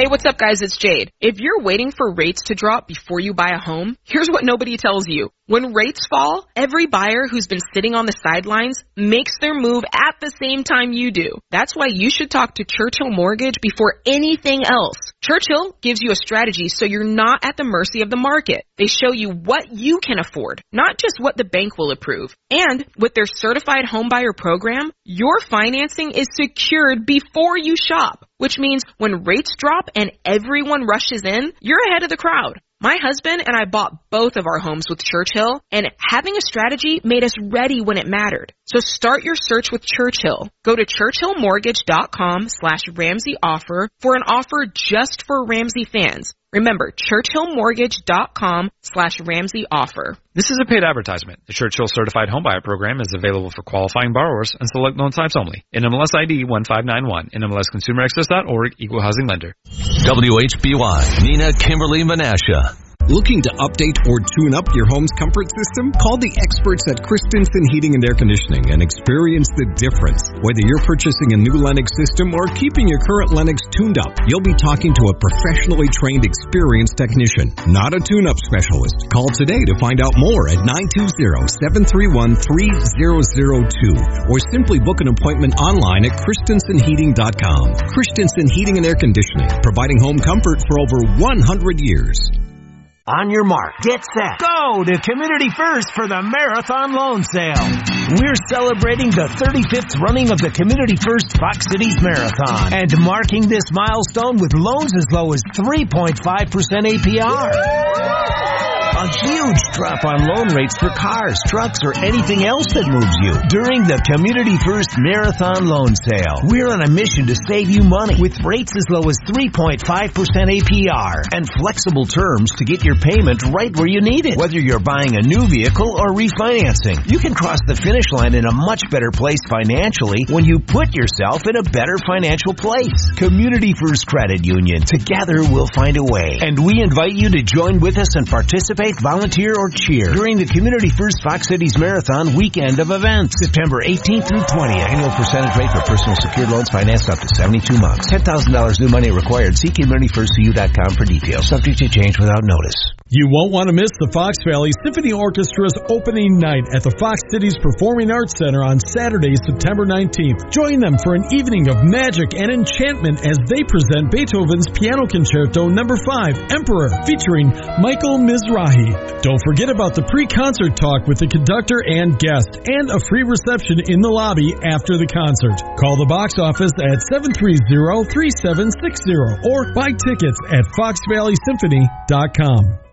Hey, what's up, guys? It's Jade. If you're waiting for rates to drop before you buy a home, here's what nobody tells you. When rates fall, every buyer who's been sitting on the sidelines makes their move at the same time you do. That's why you should talk to Churchill Mortgage before anything else. Churchill gives you a strategy so you're not at the mercy of the market. They show you what you can afford, not just what the bank will approve. And with their certified homebuyer program, your financing is secured before you shop, which means when rates drop and everyone rushes in, you're ahead of the crowd. My husband and I bought both of our homes with Churchill, and having a strategy made us ready when it mattered. So start your search with Churchill. Go to churchillmortgage.com/Ramsey offer for an offer just for Ramsey fans. Remember, churchillmortgage.com/Ramsey offer. This is a paid advertisement. The Churchill Certified Homebuyer Program is available for qualifying borrowers and select loan types only. NMLS ID 1591. NMLSConsumerAccess.org. Equal housing lender. WHBY, Nina Kimberly Menasha. Looking to update or tune up your home's comfort system? Call the experts at Christensen Heating and Air Conditioning and experience the difference. Whether you're purchasing a new Lennox system or keeping your current Lennox tuned up, you'll be talking to a professionally trained, experienced technician, not a tune-up specialist. Call today to find out more at 920-731-3002 or simply book an appointment online at christensenheating.com. Christensen Heating and Air Conditioning, providing home comfort for over 100 years. On your mark, get set, go to Community First for the Marathon Loan Sale. We're celebrating the 35th running of the Community First Fox Cities Marathon and marking this milestone with loans as low as 3.5% APR. A huge drop on loan rates for cars, trucks, or anything else that moves you during the Community First Marathon Loan Sale. We're on a mission to save you money with rates as low as 3.5% APR and flexible terms to get your payment right where you need it. Whether you're buying a new vehicle or refinancing, you can cross the finish line in a much better place financially when you put yourself in a better financial place. Community First Credit Union. Together we'll find a way. And we invite you to join with us and participate, volunteer, or cheer during the Community First Fox Cities Marathon weekend of events, September 18th through 20th. Annual percentage rate for personal secured loans financed up to 72 months. $10,000 new money required. See CommunityFirstCU.com for details. Subject to change without notice. You won't want to miss the Fox Valley Symphony Orchestra's opening night at the Fox Cities Performing Arts Center on Saturday, September 19th. Join them for an evening of magic and enchantment as they present Beethoven's Piano Concerto No. 5, Emperor, featuring Michael Mizrahi. Don't forget about the pre-concert talk with the conductor and guest, and a free reception in the lobby after the concert. Call the box office at 730-3760 or buy tickets at foxvalleysymphony.com.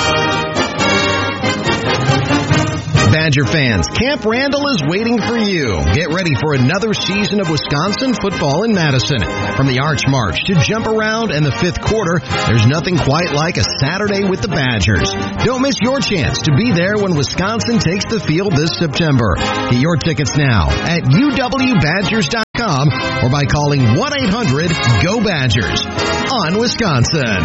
Badger fans, Camp Randall is waiting for you. Get ready for another season of Wisconsin football in Madison. From the Arch March to Jump Around and the fifth quarter, there's nothing quite like a Saturday with the Badgers. Don't miss your chance to be there when Wisconsin takes the field this September. Get your tickets now at uwbadgers.com or by calling 1-800-GO-BADGERS on Wisconsin.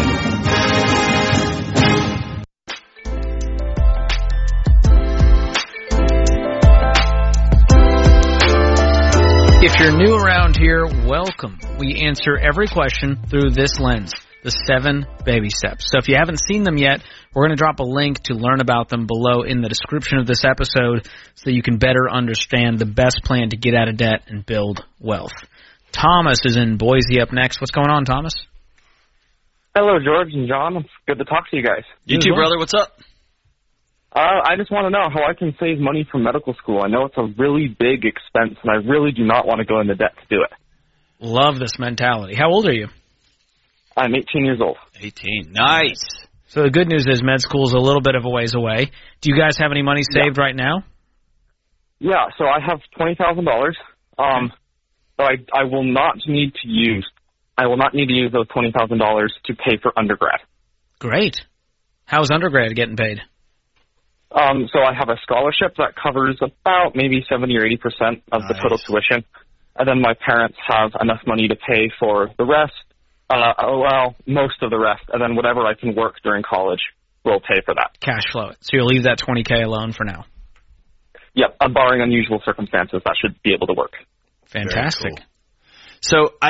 If you're new around here, welcome. We answer every question through this lens, the 7 baby steps. So if you haven't seen them yet, we're going to drop a link to learn about them below in the description of this episode so that you can better understand the best plan to get out of debt and build wealth. Thomas is in Boise up next. What's going on, Thomas? Hello, George and John. It's good to talk to you guys. You too, brother. What's up? I just want to know how I can save money for medical school. I know it's a really big expense, and I really do not want to go into debt to do it. Love this mentality. How old are you? I'm 18 years old. 18. Nice. So the good news is med school is a little bit of a ways away. Do you guys have any money saved right now? Yeah, so I have $20,000. So I will not need to use those $20,000 to pay for undergrad. Great. How's undergrad getting paid? So I have a scholarship that covers about maybe 70 or 80% of the total tuition. And then my parents have enough money to pay for the rest, most of the rest. And then whatever I can work during college will pay for that. Cash flow it. So you'll leave that $20K alone for now? Yep, barring unusual circumstances, that should be able to work. Fantastic. Cool. So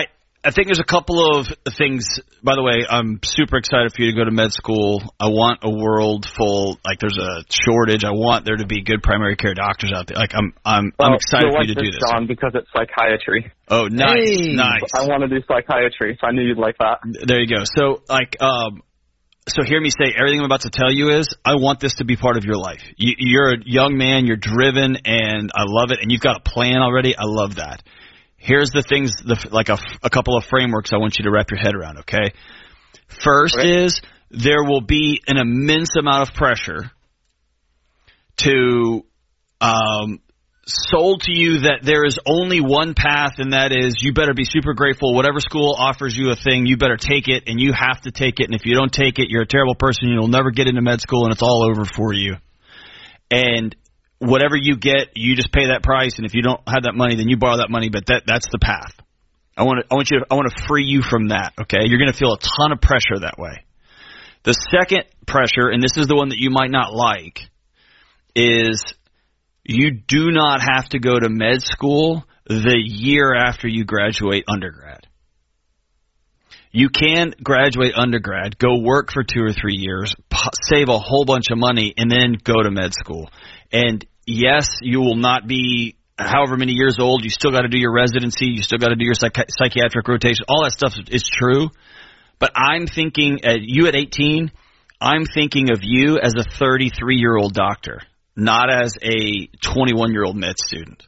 I think there's a couple of things. By the way, I'm super excited for you to go to med school. I want a world full, like there's a shortage. I want there to be good primary care doctors out there. Like I'm excited for you to do this, John, because it's psychiatry. Oh, nice, nice. I want to do psychiatry, so I knew you'd like that. There you go. So so hear me say, everything I'm about to tell you is, I want this to be part of your life. You're a young man, you're driven, and I love it, and you've got a plan already. I love that. Here's the things, like a couple of frameworks I want you to wrap your head around, okay? First is, there will be an immense amount of pressure to sold to you that there is only one path, and that is you better be super grateful. Whatever school offers you a thing, you better take it, and you have to take it. And if you don't take it, you're a terrible person. You'll never get into med school, and it's all over for you. And whatever you get, you just pay that price. And if you don't have that money, then you borrow that money. But that's the path. I want to free you from that. Okay, you're going to feel a ton of pressure that way. The second pressure, and this is the one that you might not like, is you do not have to go to med school the year after you graduate undergrad. You can graduate undergrad, go work for 2 or 3 years, save a whole bunch of money, and then go to med school. And yes, you will not be however many years old. You still got to do your residency. You still got to do your psychiatric rotation. All that stuff is true. But I'm thinking, you at 18, I'm thinking of you as a 33-year-old doctor, not as a 21-year-old med student.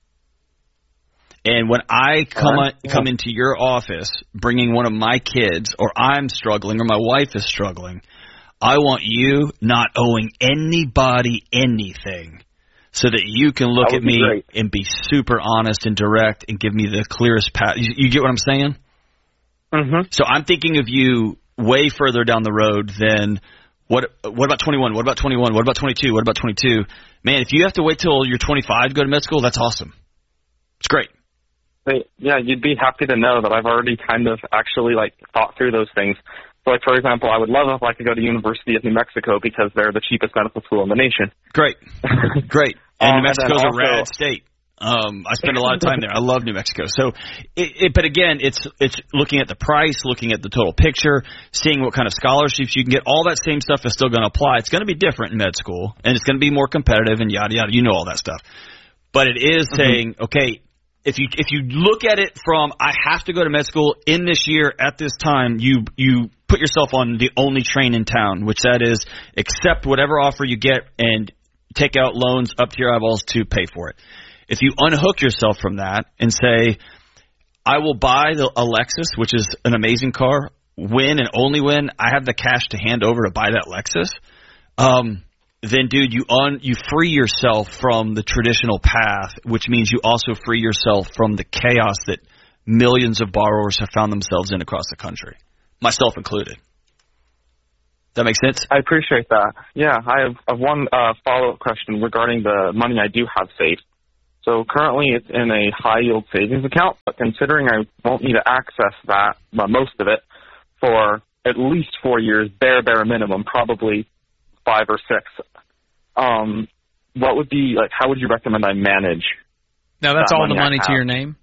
And when I come into your office bringing one of my kids, or I'm struggling, or my wife is struggling, I want you not owing anybody anything, so that you can look at me and be super honest and direct and give me the clearest path. You get what I'm saying? Mm-hmm. So I'm thinking of you way further down the road than what about 21? What about 21? What about 22? What about 22? Man, if you have to wait till you're 25 to go to med school, that's awesome. It's great. Yeah, you'd be happy to know that I've already kind of actually thought through those things. So, for example, I would love if I could go to University of New Mexico because they're the cheapest medical school in the nation. Great. Great. And New Mexico's a rad state. I spend a lot of time there. I love New Mexico. So, but again, it's looking at the price, looking at the total picture, seeing what kind of scholarships you can get. All that same stuff is still going to apply. It's going to be different in med school, and it's going to be more competitive and yada, yada. You know all that stuff. But it is saying, okay, if you look at it from I have to go to med school in this year at this time, you put yourself on the only train in town, which that is accept whatever offer you get and take out loans up to your eyeballs to pay for it. If you unhook yourself from that and say, I will buy a Lexus, which is an amazing car, when and only when I have the cash to hand over to buy that Lexus, then, dude, you free yourself from the traditional path, which means you also free yourself from the chaos that millions of borrowers have found themselves in across the country, myself included. Does that make sense? I appreciate that. Yeah, I have one follow-up question regarding the money I do have saved. So currently it's in a high-yield savings account, but considering I won't need to access that, most of it, for at least 4 years, bare minimum, probably 5 or 6. What would be how would you recommend I manage? Now that's all the money to your name?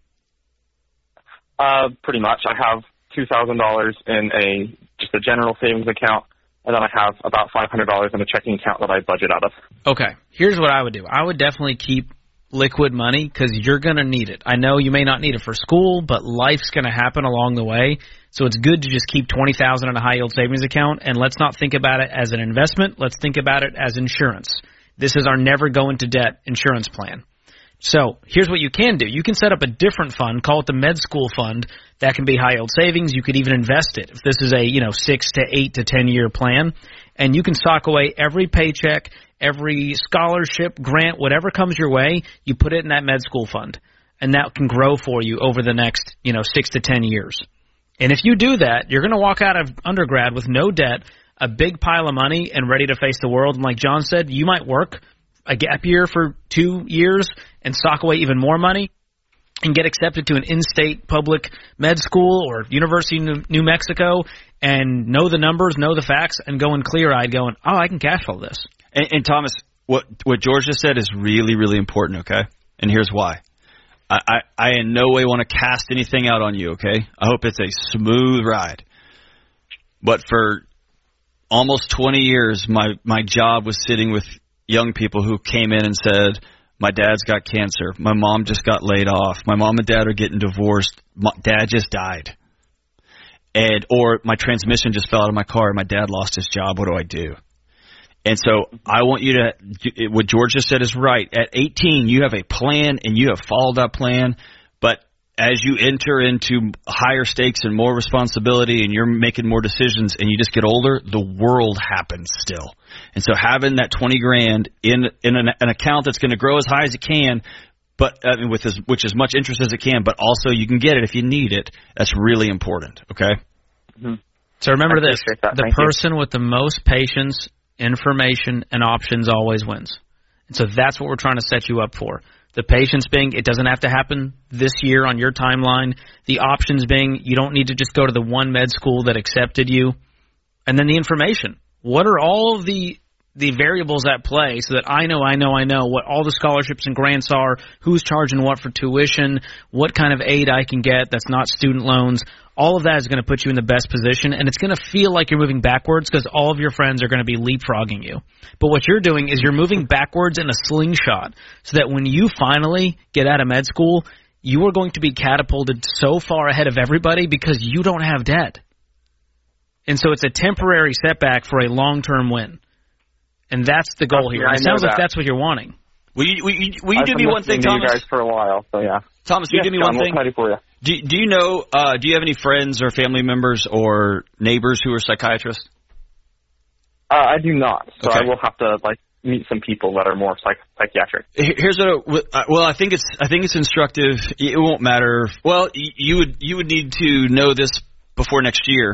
Pretty much. I have $2,000 in just a general savings account, and then I have about $500 in a checking account that I budget out of. Okay. Here's what I would do. I would definitely keep liquid money because you're going to need it. I know you may not need it for school, but life's going to happen along the way. So it's good to just keep $20,000 in a high-yield savings account, and let's not think about it as an investment. Let's think about it as insurance. This is our never-go-into-debt insurance plan. So here's what you can do. You can set up a different fund, call it the med school fund. That can be high-yield savings. You could even invest it if this is a 6 to 8 to 10-year plan, and you can sock away every paycheck, every scholarship, grant, whatever comes your way, you put it in that med school fund, and that can grow for you over the next 6 to 10 years. And if you do that, you're going to walk out of undergrad with no debt, a big pile of money, and ready to face the world. And like John said, you might work a gap year for 2 years and sock away even more money and get accepted to an in-state public med school or University of New Mexico and know the numbers, know the facts, and go in clear-eyed going, oh, I can cash flow this. And Thomas, what George just said is really, really important, okay? And here's why. I in no way want to cast anything out on you, okay? I hope it's a smooth ride. But for almost 20 years, my job was sitting with young people who came in and said, my dad's got cancer. My mom just got laid off. My mom and dad are getting divorced. My dad just died. Or my transmission just fell out of my car. My dad lost his job. What do I do? And so I want you to, what George just said is right. At 18, you have a plan and you have followed that plan. But as you enter into higher stakes and more responsibility and you're making more decisions and you just get older, the world happens still. And so having that $20,000 in an account that's going to grow as high as it can, but with as much interest as it can, but also you can get it if you need it. That's really important. Okay. Mm-hmm. So remember this: the person with the most patience, information, and options always wins. And so that's what we're trying to set you up for. The patience being, it doesn't have to happen this year on your timeline. The options being, you don't need to just go to the one med school that accepted you. And then the information. What are all of the variables at play so that I know what all the scholarships and grants are, who's charging what for tuition, what kind of aid I can get that's not student loans. All of that is going to put you in the best position, and it's going to feel like you're moving backwards because all of your friends are going to be leapfrogging you. But what you're doing is you're moving backwards in a slingshot so that when you finally get out of med school, you are going to be catapulted so far ahead of everybody because you don't have debt. And so it's a temporary setback for a long-term win. And that's the goal here. And it sounds like that's what you're wanting. Will you do me one thing, Thomas? You guys for a while, so yeah. Thomas, will you do me one thing? I'm ready for you. Do you know? Do you have any friends or family members or neighbors who are psychiatrists? I do not. So okay. I will have to meet some people that are more psychiatric. Here's what. I think it's instructive. It won't matter. Well, you would need to know this before next year.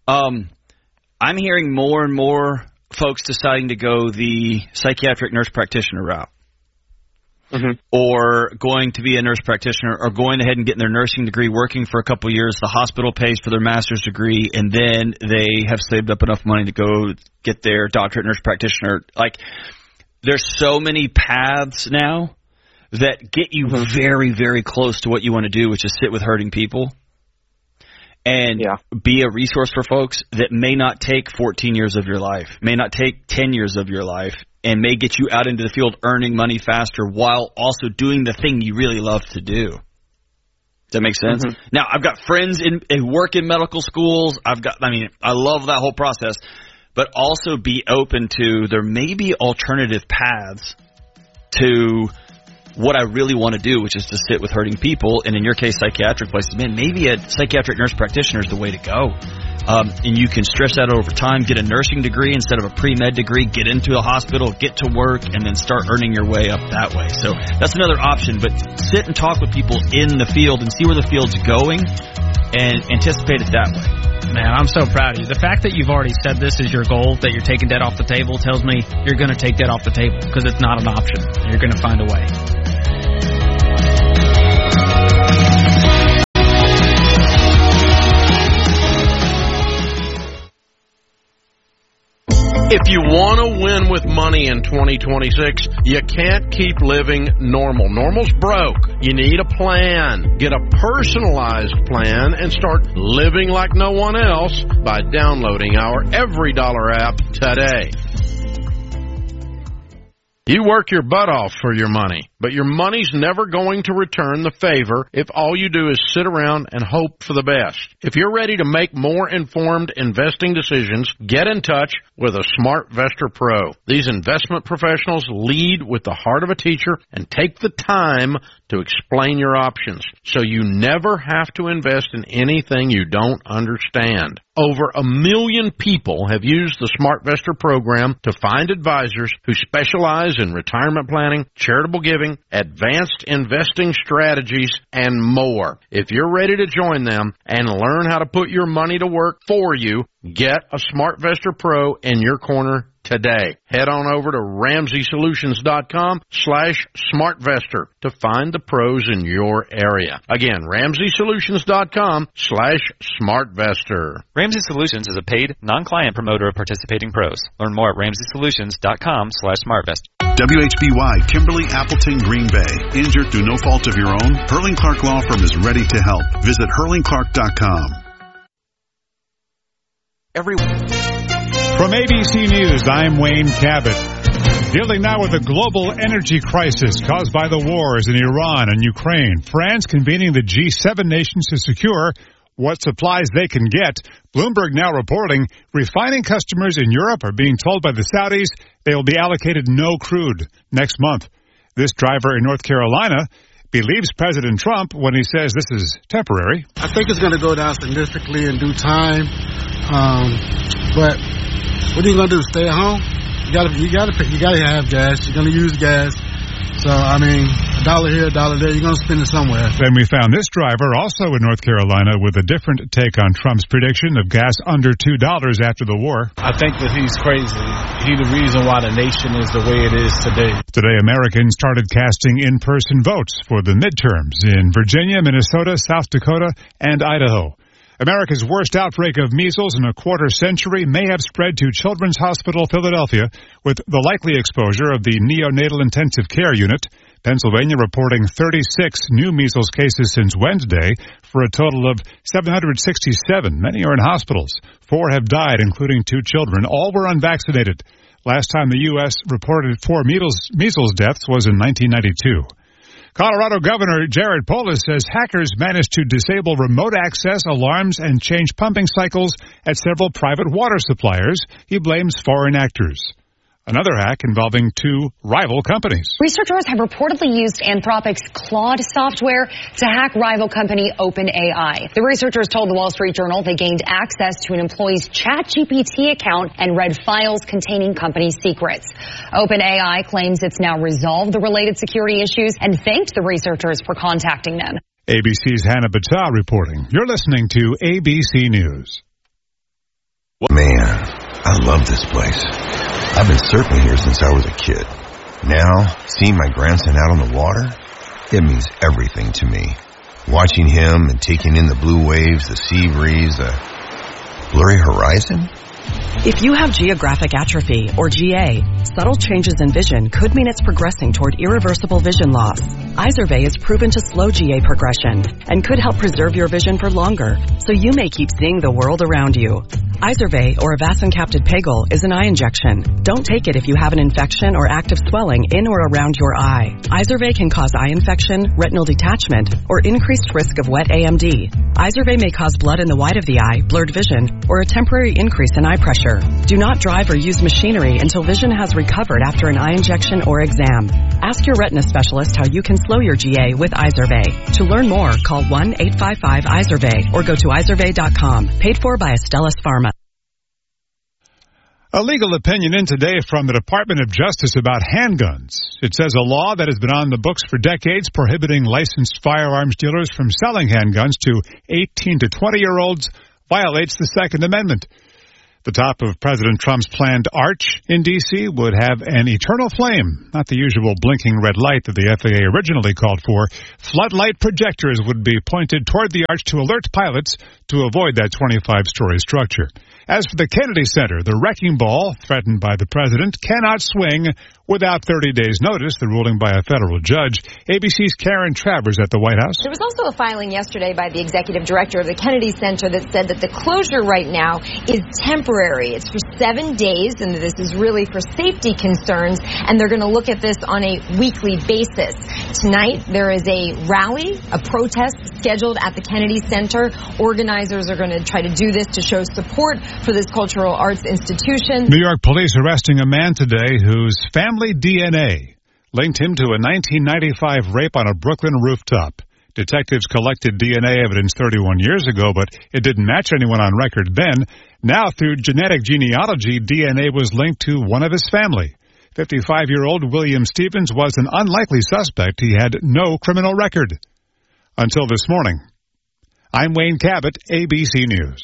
I'm hearing more and more folks deciding to go the psychiatric nurse practitioner route. Mm-hmm. Or going to be a nurse practitioner, or going ahead and getting their nursing degree, working for a couple of years. The hospital pays for their master's degree, and then they have saved up enough money to go get their doctorate nurse practitioner. There's so many paths now that get you very, very close to what you want to do, which is sit with hurting people and be a resource for folks that may not take 14 years of your life, may not take 10 years of your life, and may get you out into the field earning money faster while also doing the thing you really love to do. Does that make sense? Mm-hmm. Now, I've got friends who work in medical schools. I love that whole process. But also be open to there may be alternative paths to what I really want to do, which is to sit with hurting people, and in your case, psychiatric places. Man, maybe a psychiatric nurse practitioner is the way to go. And you can stretch that over time, get a nursing degree instead of a pre-med degree, get into a hospital, get to work, and then start earning your way up that way. So that's another option, but sit and talk with people in the field and see where the field's going and anticipate it that way. Man, I'm so proud of you. The fact that you've already said this is your goal, that you're taking debt off the table, tells me you're going to take debt off the table because it's not an option. You're going to find a way. If you want to win with money in 2026, you can't keep living normal. Normal's broke. You need a plan. Get a personalized plan and start living like no one else by downloading our EveryDollar app today. You work your butt off for your money, but your money's never going to return the favor if all you do is sit around and hope for the best. If you're ready to make more informed investing decisions, get in touch with a SmartVestor Pro. These investment professionals lead with the heart of a teacher and take the time to explain your options, so you never have to invest in anything you don't understand. Over 1 million people have used the SmartVestor program to find advisors who specialize in retirement planning, charitable giving, advanced investing strategies, and more. If you're ready to join them and learn how to put your money to work for you, get a SmartVestor Pro in your corner today. Head on over to RamseySolutions.com/SmartVestor to find the pros in your area. Again, RamseySolutions.com/SmartVestor. Ramsey Solutions is a paid, non-client promoter of participating pros. Learn more at RamseySolutions.com/SmartVestor. WHBY, Kimberly, Appleton, Green Bay. Injured through no fault of your own? Hurling Clark Law Firm is ready to help. Visit hurlingclark.com. From ABC News, I'm Wayne Cabot. Dealing now with a global energy crisis caused by the wars in Iran and Ukraine. France convening the G7 nations to secure what supplies they can get. Bloomberg now reporting refining customers in Europe are being told by the Saudis they will be allocated no crude next month. This driver in North Carolina believes President Trump when he says this is temporary. I think it's going to go down significantly in due time. But what are you going to do? Stay at home? You got to have gas. You're going to use gas. So, I mean, $1 here, $1 there, you're going to spend it somewhere. Then we found this driver also in North Carolina with a different take on Trump's prediction of gas under $2 after the war. I think that he's crazy. He's the reason why the nation is the way it is today. Today, Americans started casting in-person votes for the midterms in Virginia, Minnesota, South Dakota, and Idaho. America's worst outbreak of measles in a quarter century may have spread to Children's Hospital Philadelphia with the likely exposure of the neonatal intensive care unit. Pennsylvania reporting 36 new measles cases since Wednesday for a total of 767. Many are in hospitals. 4 have died, including 2 children. All were unvaccinated. Last time the U.S. reported 4 measles deaths was in 1992. Colorado Governor Jared Polis says hackers managed to disable remote access, alarms, and change pumping cycles at several private water suppliers. He blames foreign actors. Another hack involving 2 rival companies. Researchers have reportedly used Anthropic's Claude software to hack rival company OpenAI. The researchers told the Wall Street Journal they gained access to an employee's ChatGPT account and read files containing company secrets. OpenAI claims it's now resolved the related security issues and thanked the researchers for contacting them. ABC's Hannah Battah reporting. You're listening to ABC News. Man, I love this place. I've been surfing here since I was a kid. Now, seeing my grandson out on the water, it means everything to me. Watching him and taking in the blue waves, the sea breeze, the blurry horizon. If you have geographic atrophy, or GA, subtle changes in vision could mean it's progressing toward irreversible vision loss. Izervay is proven to slow GA progression and could help preserve your vision for longer, so you may keep seeing the world around you. Izervay, or avacincaptad pegol, is an eye injection. Don't take it if you have an infection or active swelling in or around your eye. Izervay can cause eye infection, retinal detachment, or increased risk of wet AMD. Izervay may cause blood in the white of the eye, blurred vision, or a temporary increase in eye pressure. Do not drive or use machinery until vision has recovered after an eye injection or exam. Ask your retina specialist how you can slow your GA with Izervay. To learn more, call 1-855-IZERVAY or go to izervay.com. Paid for by Astellas Pharma. A legal opinion in today from the Department of Justice about handguns. It says a law that has been on the books for decades prohibiting licensed firearms dealers from selling handguns to 18 to 20-year-olds violates the Second Amendment. The top of President Trump's planned arch in D.C. would have an eternal flame, not the usual blinking red light that the FAA originally called for. Floodlight projectors would be pointed toward the arch to alert pilots to avoid that 25-story structure. As for the Kennedy Center, the wrecking ball threatened by the president cannot swing without 30 days' notice, the ruling by a federal judge. ABC's Karen Travers at the White House. There was also a filing yesterday by the executive director of the Kennedy Center that said that the closure right now is temporary. It's for 7 days, and this is really for safety concerns, and they're going to look at this on a weekly basis. Tonight, there is a rally, a protest scheduled at the Kennedy Center. Organizers are going to try to do this to show support for this cultural arts institution. New York police arresting a man today whose family DNA linked him to a 1995 rape on a Brooklyn rooftop. Detectives collected DNA evidence 31 years ago, but it didn't match anyone on record then. Now, through genetic genealogy, DNA was linked to one of his family. 55-year-old William Stevens was an unlikely suspect. He had no criminal record. Until this morning, I'm Wayne Cabot, ABC News.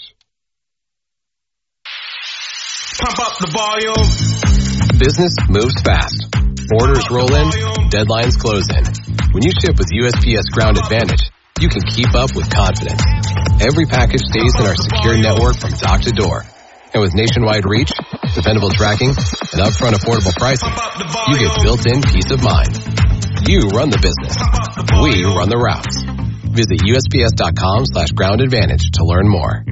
Pump up the volume. Business moves fast. Orders roll in, deadlines close in. When you ship with USPS Ground Advantage, you can keep up with confidence. Every package stays in our secure network from dock to door. And with nationwide reach, dependable tracking, and upfront affordable pricing, you get built-in peace of mind. You run the business. We run the routes. Visit USPS.com/groundadvantage to learn more.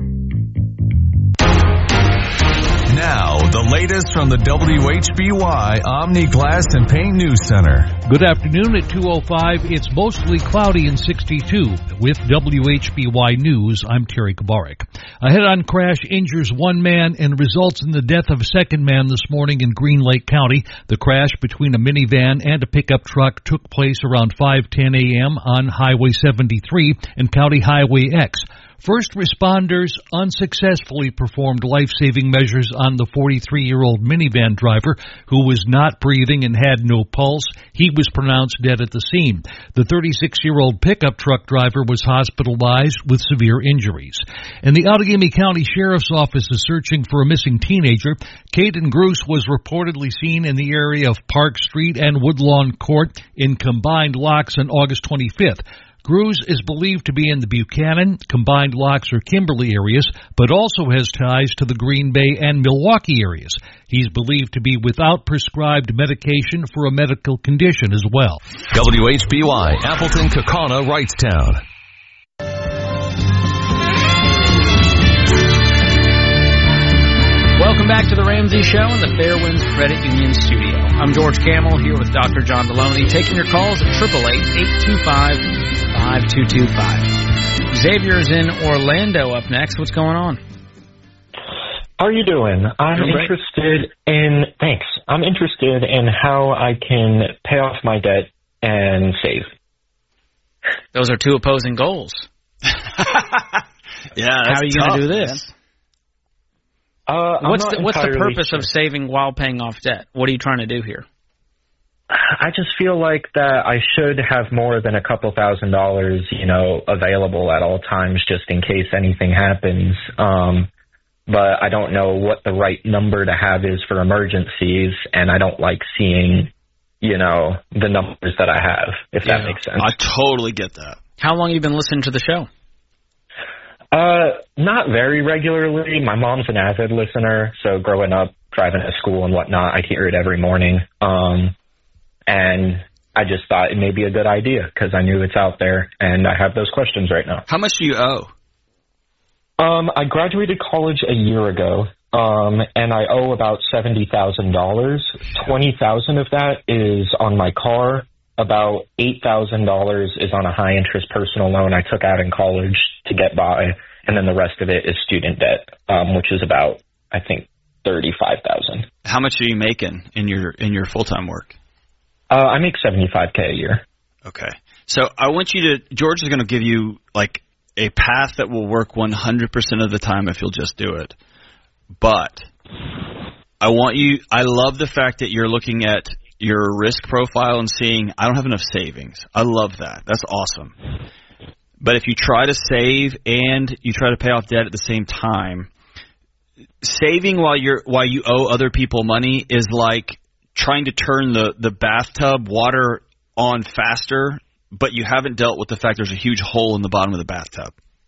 Now, the latest from the WHBY Omni Glass and Paint News Center. Good afternoon at 2:05. It's mostly cloudy and 62. With WHBY News, I'm Terry Kabarik. A head-on crash injures one man and results in the death of a second man this morning in Green Lake County. The crash between a minivan and a pickup truck took place around 5:10 a.m. on Highway 73 and County Highway X. First responders unsuccessfully performed life-saving measures on the 43-year-old minivan driver who was not breathing and had no pulse. He was pronounced dead at the scene. The 36-year-old pickup truck driver was hospitalized with severe injuries. And the Outagamie County Sheriff's Office is searching for a missing teenager. Caden Gruce was reportedly seen in the area of Park Street and Woodlawn Court in combined locks on August 25th. Gruce is believed to be in the Buchanan, Combined Locks or Kimberly areas, but also has ties to the Green Bay and Milwaukee areas. He's believed to be without prescribed medication for a medical condition as well. WHBY, Appleton, Kaukauna, Wrightstown. Welcome back to the Ramsey Show in the Fairwinds Credit Union studio. I'm George Camel here with Dr. John Deloney, taking your calls at 888-825-5225. Xavier's in Orlando up next. What's going on? How are you doing? I'm interested in how I can pay off my debt and save. Those are two opposing goals. Yeah, how are you going to do this? Man. What's the purpose of saving while paying off debt? What are you trying to do here? I just feel like that I should have more than a couple $1,000s, available at all times just in case anything happens. But I don't know what the right number to have is for emergencies, and I don't like seeing, the numbers that I have, if that makes sense. I totally get that. How long have you been listening to the show? Not very regularly. My mom's an avid listener, so growing up, driving to school and whatnot, I'd hear it every morning. And I just thought it may be a good idea because I knew it's out there, and I have those questions right now. How much do you owe? I graduated college a year ago, and I owe about $70,000. $20,000 of that is on my car. About $8,000 is on a high-interest personal loan I took out in college to get by, and then the rest of it is student debt, which is about, I think, $35,000. How much are you making in your full-time work? I make $75K a year. Okay. So I want you to, George is going to give you like a path that will work 100% of the time if you'll just do it. But I love the fact that you're looking at your risk profile and seeing, I don't have enough savings. I love that. That's awesome. But if you try to save and you try to pay off debt at the same time, saving while you owe other people money is like trying to turn the bathtub water on faster, but you haven't dealt with the fact there's a huge hole in the bottom of the bathtub.